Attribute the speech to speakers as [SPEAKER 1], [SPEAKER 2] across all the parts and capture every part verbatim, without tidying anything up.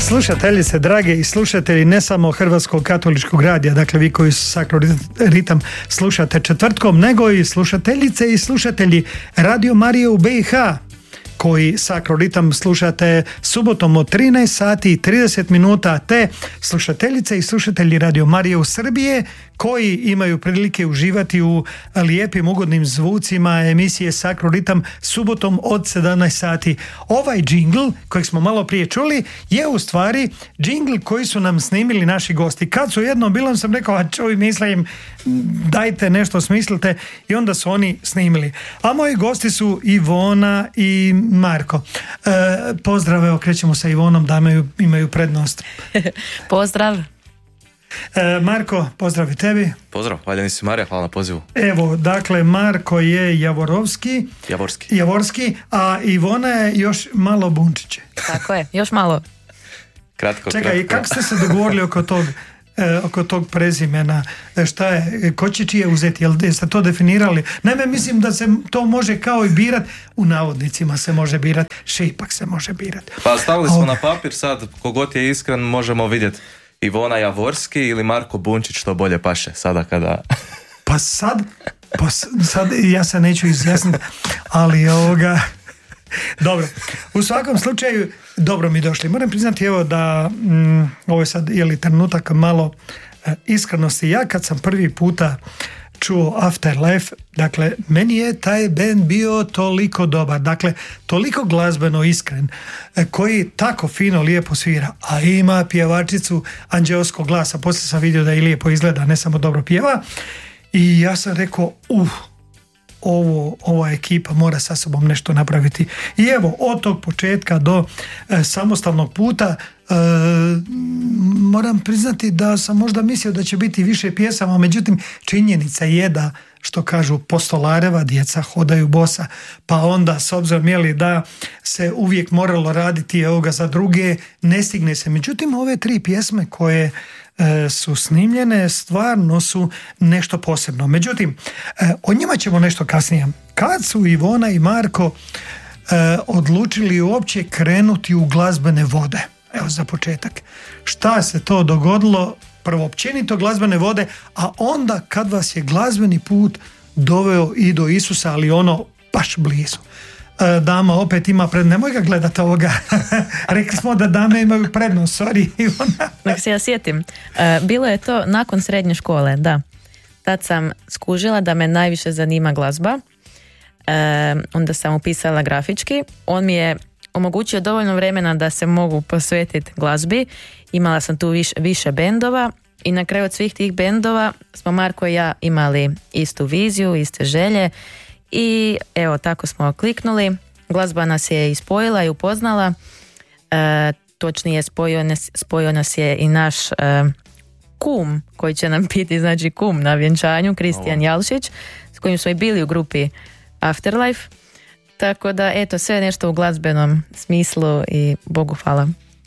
[SPEAKER 1] Slušateljice, drage i slušatelji ne samo Hrvatskog katoličkog radija, dakle vi koji Sakroritam slušate četvrtkom, nego i slušateljice i slušatelji Radio Marije u B i H, koji Sakroritam slušate subotom od trinaest sati i trideset minuta, te slušateljice i slušatelji Radio Marije u Srbije, koji imaju prilike uživati u lijepim ugodnim zvucima emisije Sakroritam subotom od sedamnaest sati. Ovaj džingl kojeg smo malo prije čuli je u stvari džingl koji su nam snimili naši gosti. Kad su jednom bilom sam rekao, a čuj, mislim, dajte nešto smislite, i onda su oni snimili. A moji gosti su Ivona i Marko. E, pozdrave, okrećemo sa Ivonom da imaju, imaju prednost.
[SPEAKER 2] Pozdrav.
[SPEAKER 1] E, Marko, pozdrav i tebi.
[SPEAKER 3] Pozdrav, valjani si Marija, hvala na pozivu.
[SPEAKER 1] Evo, dakle, Marko je Javorovski.
[SPEAKER 3] Javorski.
[SPEAKER 1] Javorski, a Ivona je još malo Bunčiće.
[SPEAKER 2] Tako je, još malo.
[SPEAKER 3] Kratko,
[SPEAKER 1] Čekaj,
[SPEAKER 3] kratko.
[SPEAKER 1] kako ste se dogovorili oko tog, e, oko tog prezimena? E, šta je, ko će čije uzeti? Jel ste to definirali? Naime, mislim da se to može kao i birat, u navodnicima se može birat, šipak se može birat.
[SPEAKER 3] Pa stavili smo
[SPEAKER 1] O,
[SPEAKER 3] na papir, sad kogod je iskren možemo vidjeti Ivona Javorski ili Marko Bunčić, što bolje paše sada kada...
[SPEAKER 1] Pa sad, pa sad ja se neću izjasniti, ali ovoga... Dobro, u svakom slučaju dobro mi došli. Moram priznati evo da mm, ovo je sad je li trenutak malo e, iskrenosti. Ja kad sam prvi puta čuo Afterlife, dakle meni je taj band bio toliko dobar, dakle toliko glazbeno iskren, e, koji tako fino lijepo svira, a ima pjevačicu anđeoskog glasa. Poslije sam vidio da i lijepo izgleda, ne samo dobro pjeva, i ja sam rekao uh Ovo, ova ekipa mora sa sobom nešto napraviti. I evo, od tog početka do e, samostalnog puta e, moram priznati da sam možda mislio da će biti više pjesama, međutim činjenica je da, što kažu, postolareva djeca hodaju bosa, pa onda s obzirom jeli da se uvijek moralo raditi ovoga za druge, ne stigne se. Međutim, ove tri pjesme koje su snimljene stvarno su nešto posebno. Međutim, o njima ćemo nešto kasnije. Kad su Ivona i Marko odlučili uopće krenuti u glazbene vode? Evo za početak. Šta se to dogodilo? Prvo općenito glazbene vode, a onda kad vas je glazbeni put doveo i do Isusa, ali ono baš blizu. Dama opet ima prednost, nemoj ga gledati ovoga. Rekli smo da dame imaju prednost, sorry Ivona.
[SPEAKER 2] Nek se ja sjetim. E, bilo je to nakon srednje škole, da. Tad sam skužila da me najviše zanima glazba. E, onda sam upisala grafički. On mi je omogućio dovoljno vremena da se mogu posvetiti glazbi. Imala sam tu više, više bendova i na kraju od svih tih bendova smo Marko i ja imali istu viziju, iste želje. I evo, tako smo kliknuli, glazba nas je ispojila i upoznala, e, točnije spojio nas, spojio nas je i naš e, kum, koji će nam biti, znači kum na vjenčanju, Kristijan Jalšić, s kojim smo i bili u grupi Afterlife, tako da eto, sve nešto u glazbenom smislu i Bogu hvala.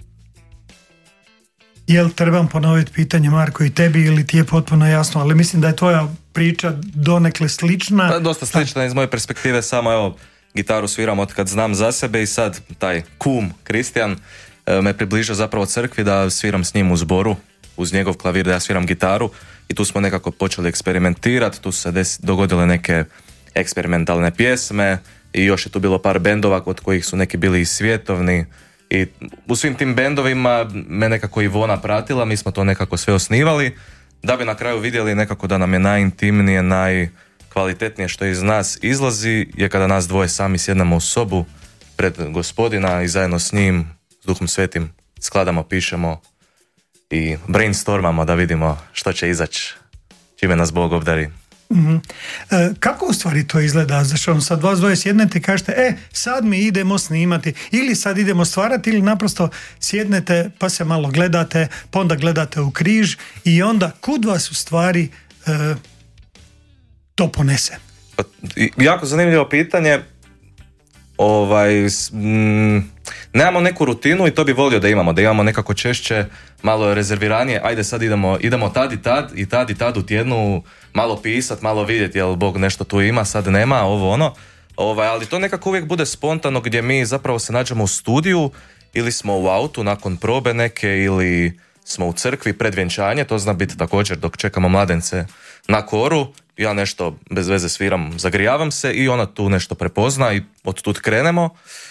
[SPEAKER 1] Jel trebam ponoviti pitanje, Marko, i tebi, ili ti je potpuno jasno, ali mislim da je tvoja priča donekle slična.
[SPEAKER 3] Pa, dosta slična iz moje perspektive, samo evo, gitaru sviram od kad znam za sebe i sad taj kum Kristijan me približio zapravo crkvi da sviram s njim u zboru, uz njegov klavir, da ja sviram gitaru, i tu smo nekako počeli eksperimentirati, tu su se des- dogodile neke eksperimentalne pjesme i još je tu bilo par bendova od kojih su neki bili i svjetovni. I u svim tim bendovima me nekako Ivona pratila, mi smo to nekako sve osnivali, da bi na kraju vidjeli nekako da nam je najintimnije, najkvalitetnije što iz nas izlazi je kada nas dvoje sami sjednemo u sobu pred Gospodina i zajedno s njim, s Duhom Svetim, skladamo, pišemo i brainstormamo da vidimo što će izaći, čime nas Bog obdari.
[SPEAKER 1] Mm-hmm. E, kako u stvari to izgleda? Zašto sad vas dvoje sjednete i kažete, e, sad mi idemo snimati, ili sad idemo stvarati, ili naprosto sjednete pa se malo gledate, pa onda gledate u križ i onda kud vas u stvari e, to ponese?
[SPEAKER 3] Pa, jako zanimljivo pitanje. Ovaj, m, nemamo neku rutinu i to bi volio da imamo, da imamo nekako češće, malo rezerviranije, ajde sad idemo, idemo tad i tad i tad i tad u tjednu malo pisat, malo vidjeti jel Bog nešto tu ima, sad nema, ovo ono, ovaj, ali to nekako uvijek bude spontano gdje mi zapravo se nađemo u studiju ili smo u autu nakon probe neke, ili smo u crkvi pred vjenčanje, to zna biti također dok čekamo mladence na koru, ja nešto bez veze sviram, zagrijavam se i ona tu nešto prepozna i od tud krenemo.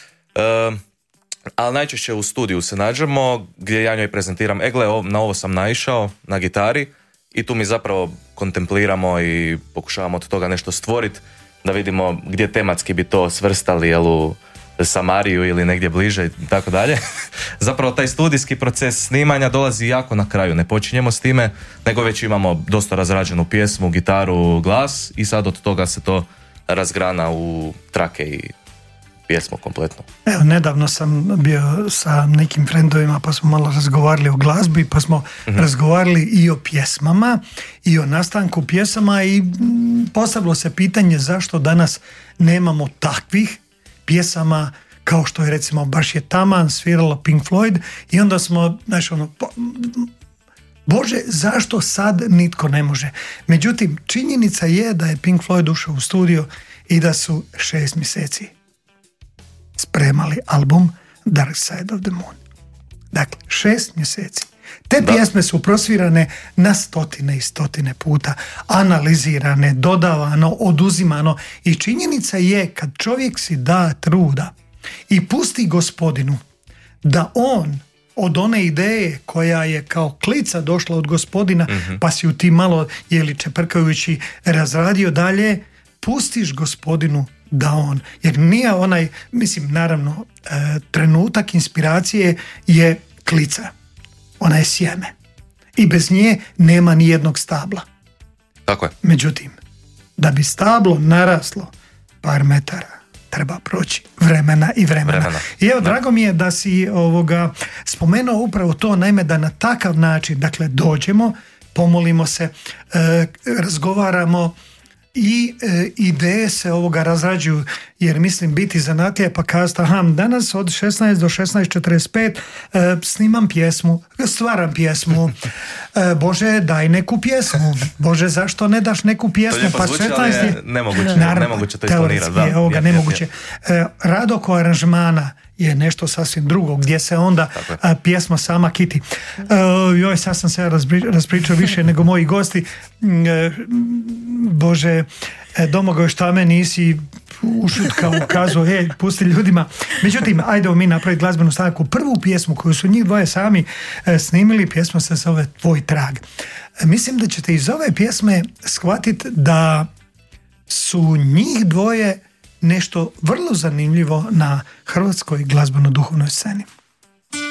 [SPEAKER 3] E, ali najčešće u studiju se nađemo gdje ja njoj prezentiram, e gle, na ovo sam naišao na gitari i tu mi zapravo kontempliramo i pokušavamo od toga nešto stvoriti, da vidimo gdje tematski bi to svrstali, jel u Samariju ili negdje bliže i tako dalje. Zapravo taj studijski proces snimanja dolazi jako na kraju, ne počinjemo s time, nego već imamo dosta razrađenu pjesmu, gitaru, glas i sad od toga se to razgrana u trake i pjesmu kompletno.
[SPEAKER 1] Evo, nedavno sam bio sa nekim frendovima pa smo malo razgovarali o glazbi, pa smo mm-hmm. razgovarali i o pjesmama i o nastanku pjesama i postavilo se pitanje zašto danas nemamo takvih pjesama kao što je recimo baš je taman sviralo Pink Floyd i onda smo, znaš ono, po, Bože, zašto sad nitko ne može? Međutim, činjenica je da je Pink Floyd ušao u studio i da su šest mjeseci spremali album Dark Side of the Moon. Dakle, šest mjeseci. Te da. Pjesme su prosvirane na stotine i stotine puta, analizirane, dodavano, oduzimano i činjenica je kad čovjek si da truda i pusti Gospodinu da on od one ideje koja je kao klica došla od Gospodina, mm-hmm. pa si ju ti malo, jeli čeprkajući, razradio dalje, pustiš Gospodinu da on, jer nije onaj, mislim, naravno, e, trenutak inspiracije je klica. Ona je sjeme. I bez nje nema ni jednog stabla.
[SPEAKER 3] Tako je.
[SPEAKER 1] Međutim, da bi stablo naraslo par metara, treba proći vremena i vremena. vremena. I evo, da. Drago mi je da si ovoga spomenuo upravo to, naime da na takav način, dakle, dođemo, pomolimo se, e, razgovaramo i e, ideje se ovoga razrađuju, jer mislim biti zanatlija pa kazati, aha, danas od šesnaest do šesnaest četrdeset pet e, snimam pjesmu, stvaram pjesmu, e, Bože daj neku pjesmu, Bože zašto ne daš neku pjesmu,
[SPEAKER 3] pa šesnaest je nemoguće,
[SPEAKER 1] naravno,
[SPEAKER 3] nemoguće to istonirati. Da,
[SPEAKER 1] ovoga,
[SPEAKER 3] je,
[SPEAKER 1] nemoguće.
[SPEAKER 3] Je, je.
[SPEAKER 1] E, rad oko aranžmana je nešto sasvim drugo, gdje se onda a, pjesma sama kiti. E, joj, sad sam se razbri, raspričao više nego moji gosti. E, Bože, e, Domagoj, šta me nisi ušutkao, ukazao, e, pusti ljudima. Međutim, ajde mi napraviti glazbenu stanku. Prvu pjesmu koju su njih dvoje sami e, snimili, pjesma se zove Tvoj trag. E, mislim da ćete iz ove pjesme shvatiti da su njih dvoje nešto vrlo zanimljivo na hrvatskoj glazbeno-duhovnoj sceni.